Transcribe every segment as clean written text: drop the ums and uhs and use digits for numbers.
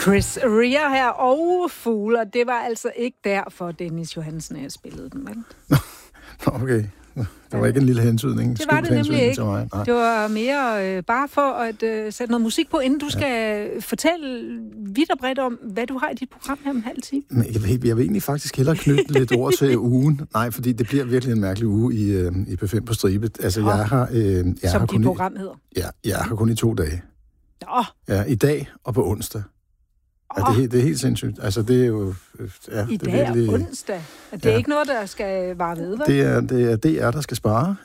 Chris Rea her og Fugler. Det var altså ikke derfor, Dennis Johansen jeg spillede den, vel? Okay. Det var ikke en lille hentydning. Det var det nemlig ikke. Det var mere bare for at sætte noget musik på, inden du skal fortælle vidt og bredt om, hvad du har i dit program her om halv time. Jeg vil egentlig faktisk hellere knytte lidt ord til ugen. Nej, fordi det bliver virkelig en mærkelig uge i P5 på stribe. Altså, som dit program hedder. Ja, jeg har kun i 2 dage. Nå. Ja, i dag og på onsdag. Ja, det er helt sindssygt. Altså, det er jo... Ja, I det dag er virkelig, onsdag. Det er ikke noget, der skal vare ved, vel? Det er DR, der skal spare.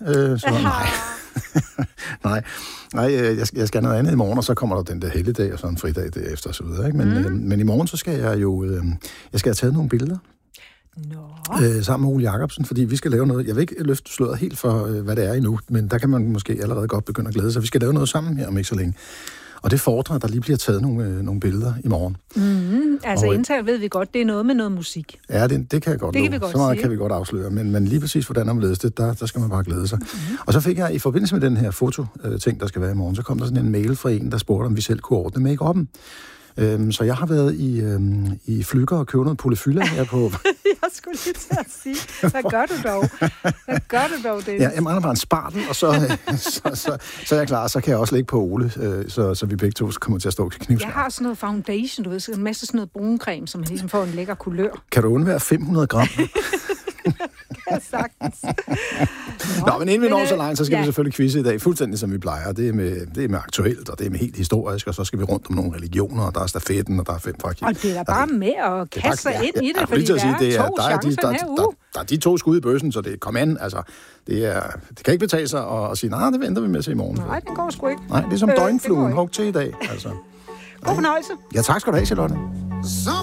Nej, jeg skal noget andet i morgen, og så kommer der den der helligdag og sådan en fridag derefter og så videre. Ikke? Men i morgen, så skal jeg jo... jeg skal have taget nogle billeder. Sammen med Ole Jacobsen, fordi vi skal lave noget. Jeg vil ikke løfte sløret helt for, hvad det er endnu, men der kan man måske allerede godt begynde at glæde sig. Vi skal lave noget sammen her om ikke så længe. Og det fordrer, at der lige bliver taget nogle billeder i morgen. Altså indtaget ved vi godt, det er noget med noget musik. Ja, det kan jeg godt love. Så meget kan vi godt afsløre. Men lige præcis hvordan omledes det, der skal man bare glæde sig. Og så fik jeg i forbindelse med den her fototing, der skal være i morgen, så kom der sådan en mail fra en, der spurgte, om vi selv kunne ordne make-up'en. Så jeg har været i Flygger og købt noget polyfylla her på... Jeg skulle lige til at sige, hvad gør du dog, Dennis? Ja, jeg mangler bare en spartel, og så er jeg klar, så kan jeg også lægge på Ole, så vi begge to kommer til at stå knivskarpt. Jeg har sådan noget foundation, du ved, en masse sådan noget bruncreme, som ligesom får en lækker kulør. Kan du undvære 500 gram? Kan jeg sagtens. Nå, men inden vi når så langt, så skal vi selvfølgelig quizze i dag, fuldstændig som vi plejer. Det er med aktuelt, og det er med helt historisk, og så skal vi rundt om nogle religioner, og der er stafetten, og der er 5 faktisk. Og det er da bare med at kaste sig ind i det, fordi der er 2 chancer den her uge. Der er de 2 skud i bøssen, så det kom an. Altså, det kan ikke betale sig at sige, nej, det venter vi med til i morgen. Nej, det går sgu ikke. Nej, det er som døgnfluen. Hug til i dag. Altså. God fornøjelse. Ja, tak skal du have, Charlotte.